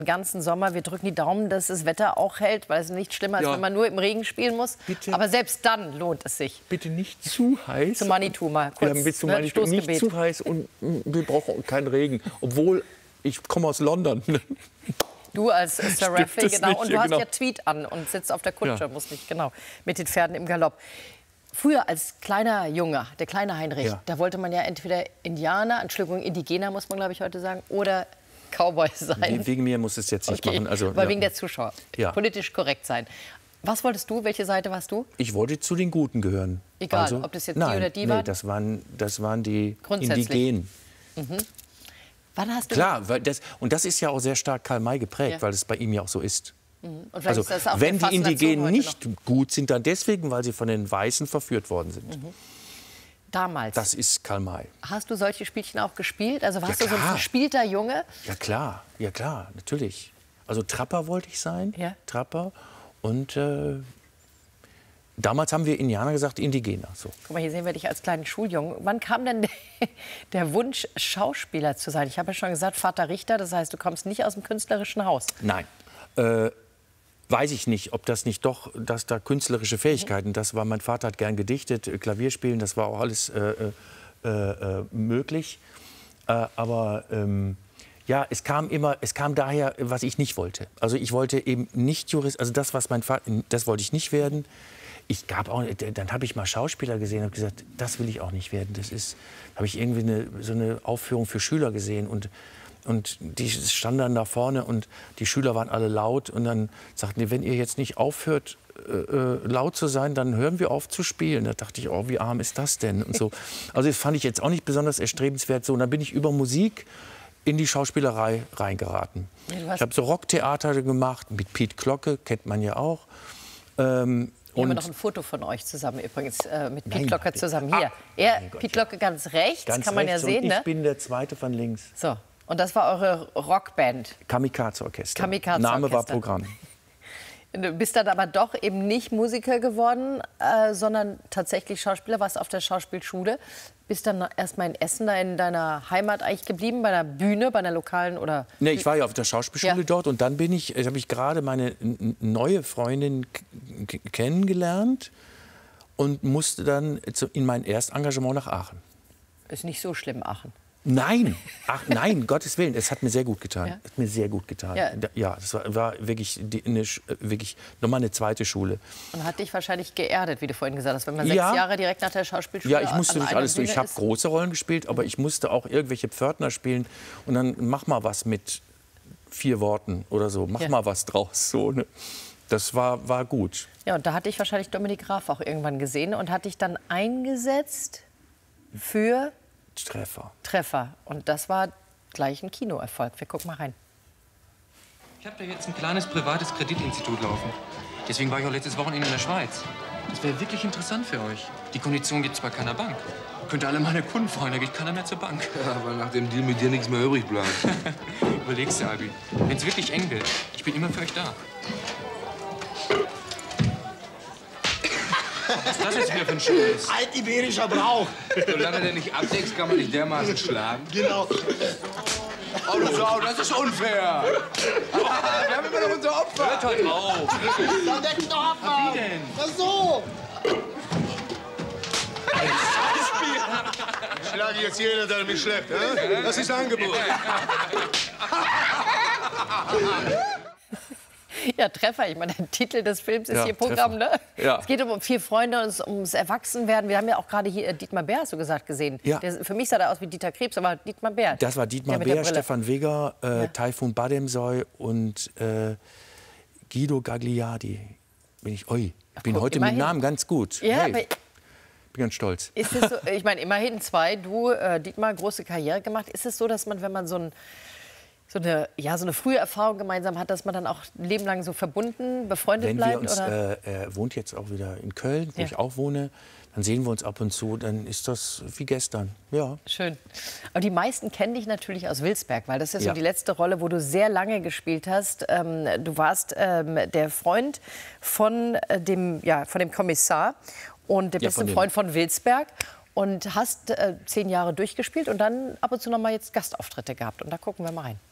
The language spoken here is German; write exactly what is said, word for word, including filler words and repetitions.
Den ganzen Sommer. Wir drücken die Daumen, dass das Wetter auch hält, weil es nicht schlimmer ist, Ja. wenn man nur im Regen spielen muss. Bitte. Aber selbst dann lohnt es sich. Bitte nicht zu heiß. Zu Manitou mal kurz. Ja, zu ne, Manitou, nicht Stoßgebet. zu heiß und mm, wir brauchen auch keinen Regen. Obwohl, ich komme aus London. Du als Sir Raffy, genau. nicht, Und du ja, hast genau. ja Tweed an und sitzt auf der Kutsche, Ja. musst nicht, genau, mit den Pferden im Galopp. Früher als kleiner Junge, der kleine Heinrich, Ja. da wollte man ja entweder Indianer, Entschuldigung, Indigener muss man, glaube ich, heute sagen, oder Cowboy sein. Wegen mir muss es jetzt nicht Okay, machen. Also, aber ja. wegen der Zuschauer. Ja. Politisch korrekt sein. Was wolltest du? Welche Seite warst du? Ich wollte zu den Guten gehören. Egal, also, ob das jetzt nein, die oder die nee, waren? das waren, das waren die Grundsätzlich. Indigenen. Wann hast du Klar, weil das, und das ist ja auch sehr stark Karl May geprägt, Ja. weil es bei ihm ja auch so ist. Und vielleicht Also, ist das auch wenn der die Faszination Indigenen heute nicht noch. gut sind, dann deswegen, weil sie von den Weißen verführt worden sind. Damals. Das ist Karl May. Hast du solche Spielchen auch gespielt? Also warst Ja, du so ein klar. verspielter Junge? Ja klar, ja klar, natürlich. Also Trapper wollte ich sein, Ja. Trapper. Und äh, damals haben wir Indianer gesagt, Indigener. So. Guck mal, hier sehen wir dich als kleinen Schuljungen. Wann kam denn der Wunsch, Schauspieler zu sein? Ich habe ja schon gesagt, Vater Richter, das heißt, du kommst nicht aus dem künstlerischen Haus. Nein, äh, weiß ich nicht, ob das nicht doch, dass da künstlerische Fähigkeiten, das war, mein Vater hat gern gedichtet, äh, Klavier spielen, das war auch alles äh, äh, äh, möglich. Äh, aber ähm, ja, es kam immer, es kam daher, was ich nicht wollte. Also ich wollte eben nicht Jurist, also das, was mein Vater, das wollte ich nicht werden. Ich gab auch, dann habe ich mal Schauspieler gesehen und habe gesagt, das will ich auch nicht werden. Das ist, habe ich irgendwie eine, so eine Aufführung für Schüler gesehen und und die standen dann da vorne und die Schüler waren alle laut und dann sagten die, wenn ihr jetzt nicht aufhört äh, laut zu sein, dann hören wir auf zu spielen. Da dachte ich, oh, wie arm ist das denn und so. Also das fand ich jetzt auch nicht besonders erstrebenswert so. Und dann bin ich über Musik in die Schauspielerei reingeraten. Ja, ich habe so Rocktheater gemacht mit Piet Glocke, kennt man ja auch. Ähm, Hier haben wir und noch ein Foto von euch zusammen übrigens, äh, mit Piet Nein, Glocke die- zusammen. Ah, Hier, er, mein Gott, Piet Glocke ganz rechts, ganz kann man rechts ja sehen, und ich ne? bin der Zweite von links. So, und das war eure Rockband. Kamikaze-Orchester. Kamikaze Name war Orchester. Programm. Du bist dann aber doch eben nicht Musiker geworden, äh, sondern tatsächlich Schauspieler, warst auf der Schauspielschule. Bist dann erst mal in Essen, da in deiner Heimat eigentlich geblieben, bei der Bühne, bei einer lokalen oder... Nee, ich war ja auf der Schauspielschule Ja. dort und dann bin ich, habe ich gerade meine n- neue Freundin k- kennengelernt und musste dann zu, in mein Erstengagement nach Aachen. Ist nicht so schlimm, Aachen. Nein, ach nein, Gottes Willen, es hat mir sehr gut getan. Ja. Hat mir sehr gut getan. Ja. Da- Ja, das war, war wirklich, die, eine, Sch- wirklich nochmal eine zweite Schule. Und hat dich wahrscheinlich geerdet, wie du vorhin gesagt hast, wenn man Ja. sechs Jahre direkt nach der Schauspielschule Ja, ich musste an durch einer alles durch. Bühne Ich habe ist. große Rollen gespielt, aber ich musste auch irgendwelche Pförtner spielen. Und dann mach mal was mit vier Worten oder so. Mach Ja. mal was draus. So, ne? Das war, war gut. Ja, und da hatte ich wahrscheinlich Dominik Graf auch irgendwann gesehen und hat dich dann eingesetzt für Treffer. Treffer. Und das war gleich ein Kinoerfolg. Wir gucken mal rein. Ich habe da jetzt ein kleines privates Kreditinstitut laufen. Deswegen war ich auch letztes Wochenende in der Schweiz. Das wäre wirklich interessant für euch. Die Kondition gibt es bei keiner Bank. Könnt ihr alle meine Kunden freuen, da geht keiner mehr zur Bank. Ja, aber nach dem Deal mit dir nichts mehr übrig bleibt. Überlegst du, Albi. Wenn es wirklich eng wird, ich bin immer für euch da. Was ist das jetzt wieder für ein Scheiß? Altiberischer Brauch. Solange der nicht abdeckst, kann man nicht dermaßen schlagen. Genau. Oh, das, oh, das ist unfair. Wir haben immer noch unser Opfer. Hört heute auf. Dann deck doch ab. Wie denn? Na so. Ich schlage jetzt jeder, der mich schlägt. Äh? Das ist Angebot. Ja, Treffer. Ich meine, der Titel des Films ist Ja, hier Programm, Treffer. ne? Ja. Es geht um vier Freunde, ums, ums Erwachsenwerden. Wir haben ja auch gerade hier äh, Dietmar Bär, hast du gesagt, gesehen. Ja. Der, für mich sah er aus wie Dieter Krebs, aber Dietmar Bär. Das war Dietmar Der mit der Bär, Brille. Stefan Wigger, äh, Ja. Taifun Bademsoy und äh, Guido Gagliardi. Bin ich, oi, ich bin guck, heute immerhin. mit Namen ganz gut. Ja, Hey, aber bin ganz stolz. ist es so, ich meine, immerhin zwei, du, äh, Dietmar, große Karriere gemacht. Ist es so, dass man, wenn man so, ein, so, eine, ja, so eine frühe Erfahrung gemeinsam hat, dass man dann auch ein Leben lang so verbunden, befreundet Wenn bleibt? wir uns, oder? äh, er wohnt jetzt auch wieder in Köln, wo Ja. ich auch wohne, dann sehen wir uns ab und zu, dann ist das wie gestern. Ja. Schön. Aber die meisten kennen dich natürlich aus Wilsberg, weil das ist Ja. so die letzte Rolle, wo du sehr lange gespielt hast. Ähm, du warst ähm, der Freund von, äh, dem, ja, von dem Kommissar und du Ja, bist von ein dem. Freund von Wilsberg und hast äh, zehn Jahre durchgespielt und dann ab und zu noch mal jetzt Gastauftritte gehabt. Und da gucken wir mal rein.